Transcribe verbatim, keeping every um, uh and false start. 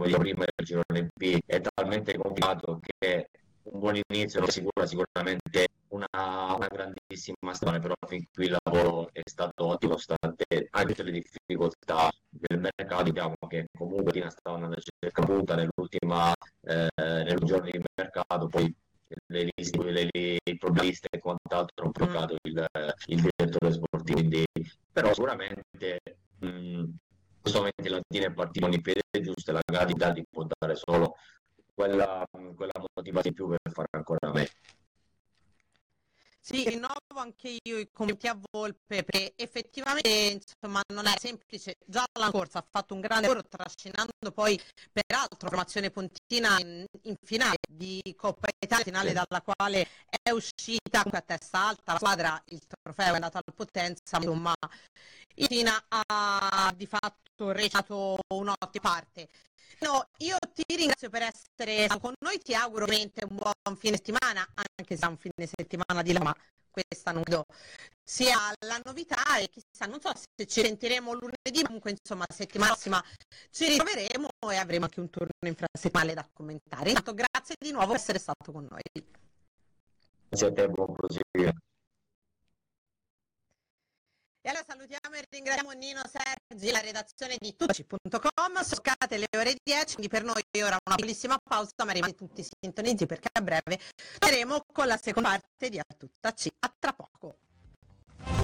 come dicevo prima, il girone B è talmente complicato che un buon inizio lo assicura sicuramente una, una grandissima stagione, però fin qui il lavoro è stato ottimo, nonostante anche tutte le difficoltà del mercato. Diciamo che comunque Tina sta andando a cerca punta nell'ultima eh, nell'ultimo giorno di mercato, poi le liste, le, le, i problemisti e quant'altro hanno bloccato il, il direttore sportivo, quindi, però sicuramente mh, in questo momento la Tina è partita con i piedi giusti e la Gadi ti può dare solo quella, quella motivazione in più per fare ancora meglio. Sì, rinnovo anche io i commenti a Volpe, perché effettivamente insomma non è semplice. Già l'anno scorso ha fatto un grande lavoro trascinando poi peraltro formazione pontina in, in finale di Coppa Italia, finale Sì. dalla quale è uscita comunque a testa alta. La squadra, il trofeo è andato al Potenza, insomma il Tina ha di fatto recitato un'ottima parte. No, io ti ringrazio per essere stato con noi, ti auguro ovviamente un buon fine settimana, anche se è un fine settimana di là, ma questa non credo sia la novità e chissà, non so se ci sentiremo lunedì, ma comunque insomma settimana prossima ci ritroveremo e avremo anche un turno infrasettimanale da commentare. Intanto grazie di nuovo per essere stato con noi. Grazie a te, buon proseguire. E allora salutiamo e ringraziamo Nino Sergi, la redazione di tuttaci punto com. Soccate le ore dieci, quindi per noi ora una bellissima pausa, ma rimanete tutti sintonizzati perché a breve torneremo con la seconda parte di A Tuttaci. A tra poco.